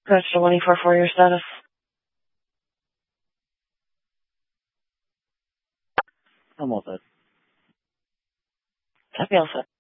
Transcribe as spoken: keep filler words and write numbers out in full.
Register one four four, your status. I'm all set. Copy, all set.